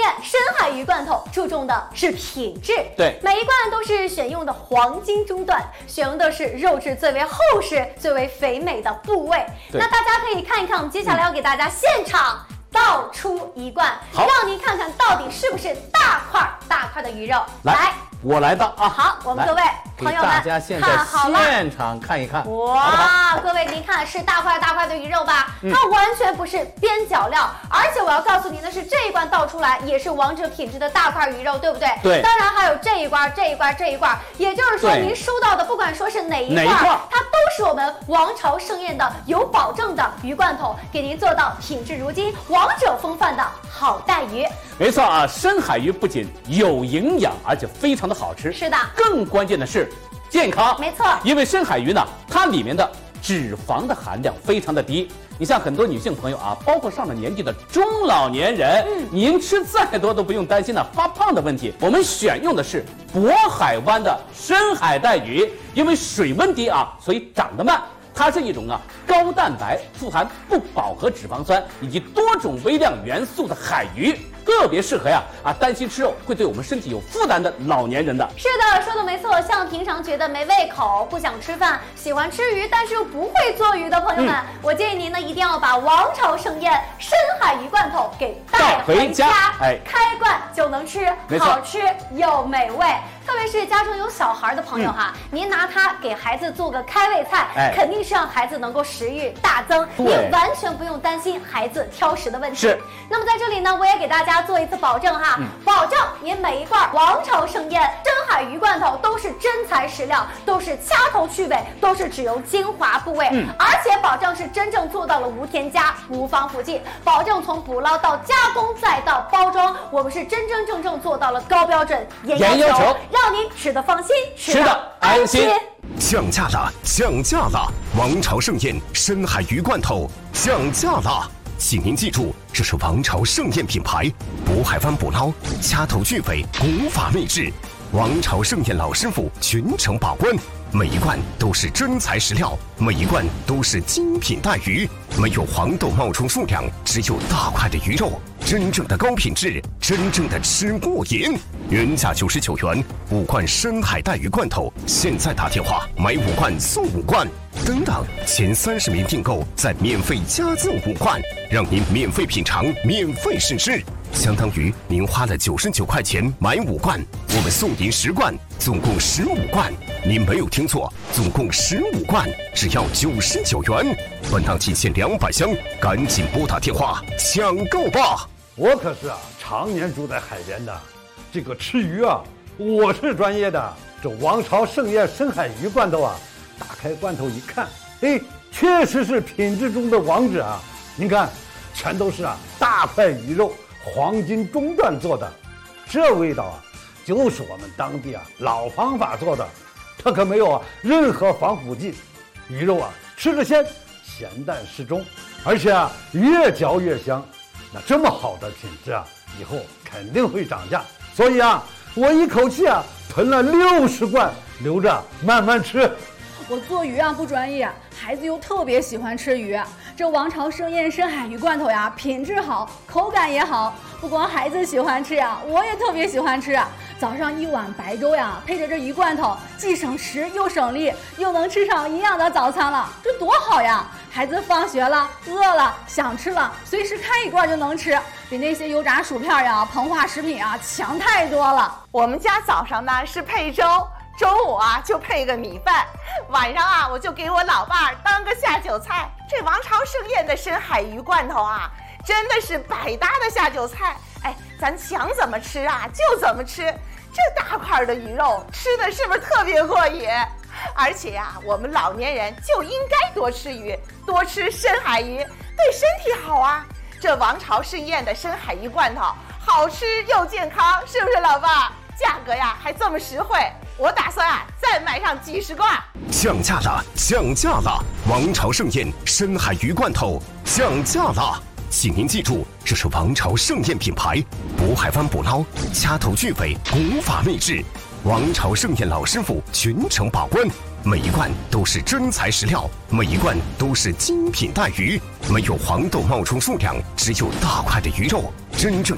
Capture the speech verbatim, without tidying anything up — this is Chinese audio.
深海鱼罐头注重的是品质， 对， 每一罐都是选用的黄金中段，选用的是肉质最为厚实、最为肥美的部位。那大家可以看一看，我们接下来要给大家现场倒出一罐，让您看看到底是不是大块大块的鱼肉。 来。来我来到啊！ 好，我们各位朋友们， 大家现在现场看一看。 哇，各位您看是大块大块的鱼肉吧？嗯、它完全不是边角料，而且我要告诉您的是，这一罐倒出来也是王者品质的大块鱼肉，对不对？ 对。 当然还有这一罐、这一罐、这一罐，也就是说您收到的，不管说是哪一罐，它都是我们王朝盛宴的有保证的鱼罐头，给您做到品质如金、王者风范的好带鱼。 没错啊，深海鱼不仅有营养，而且非常的好吃。 是的， 更关键的是健康。 没错， 因为深海鱼呢，它里面的脂肪的含量非常的低。你像很多女性朋友啊，包括上了年纪的中老年人，嗯，您吃再多都不用担心呢发胖的问题。我们选用的是渤海湾的深海带鱼，因为水温低啊，所以长得慢。它是一种啊高蛋白、富含不饱和脂肪酸以及多种微量元素的海鱼，特别适合呀啊担心吃肉会对我们身体有负担的老年人的。 是的，说的没错。像平常觉得没胃口、不想吃饭、喜欢吃鱼但是又不会做鱼的朋友们，嗯、我建议您呢一定要把王朝盛宴深海鱼罐头给带回家，哎，开罐就能吃，好吃又美味。特别是家中有小孩的朋友哈，嗯、您拿它给孩子做个开胃菜，哎、肯定是让孩子能够食欲大增，您完全不用担心孩子挑食的问题。 是。 那么在这里呢，我也给大家做一次保证哈，嗯、保证您每一罐王朝盛宴深海鱼罐头都是真材实料，都是掐头去尾，都是只有精华部位，嗯、而且保证是真正做到了无添加、无防腐剂，保证从捕捞到加工再到包装，我们是真真正正做到了高标准、严要求，让您吃得放心，吃得安心。 降价了，降价了！王朝盛宴深海鱼罐头降价了，请您记住，这是王朝盛宴品牌，渤海湾捕捞，掐头去尾，古法秘制。王朝盛宴老师傅全程把关，每一罐都是真材实料，每一罐都是精品带鱼，没有黄豆冒充数量，只有大块的鱼肉，真正的高品质，真正的吃过瘾。原价九十九元，五罐深海带鱼罐头，现在打电话买五罐送五罐，等等，前三十名订购再免费加赠五罐，让您免费品尝，免费试吃。相当于您花了九十九块钱买五罐，我们送您十罐，总共十五罐。您没有听错，总共十五罐，只要九十九元。本档仅限两百箱，赶紧拨打电话抢购吧！ 我可是啊，常年住在海边的，这个吃鱼啊，我是专业的。这王朝盛宴深海鱼罐头啊，打开罐头一看，哎，确实是品质中的王者啊！您看，全都是啊大块鱼肉。黄金中段做的，这味道啊，就是我们当地啊老方法做的，它可没有啊任何防腐剂，鱼肉啊吃着鲜，咸淡适中，而且啊越嚼越香。那这么好的品质啊，以后肯定会涨价，所以啊，我一口气啊囤了六十罐，留着慢慢吃。 我做鱼啊不专业，孩子又特别喜欢吃鱼。这王朝盛宴深海鱼罐头呀，品质好，口感也好。不光孩子喜欢吃呀，我也特别喜欢吃。早上一碗白粥呀，配着这鱼罐头，既省时又省力，又能吃上营养的早餐了，这多好呀！孩子放学了，饿了，想吃了，随时开一罐就能吃，比那些油炸薯片呀、膨化食品啊强太多了。 我们家早上呢是配粥。中午啊就配个米饭，晚上啊我就给我老伴儿当个下酒菜。这王朝盛宴的深海鱼罐头啊，真的是百搭的下酒菜。哎，咱想怎么吃啊就怎么吃，这大块的鱼肉吃的是不是特别过瘾？而且呀、啊，我们老年人就应该多吃鱼，多吃深海鱼，对身体好啊。这王朝盛宴的深海鱼罐头好吃又健康，是不是老伴儿？价格呀还这么实惠，我打算啊再买上几十罐。 降价了，降价了！王朝盛宴深海鱼罐头降价了，请您记住，这是王朝盛宴品牌，渤海湾捕捞，掐头去尾，古法秘制。王朝盛宴老师傅全程把关，每一罐都是真材实料，每一罐都是精品带鱼，没有黄豆冒充数量，只有大块的鱼肉，真正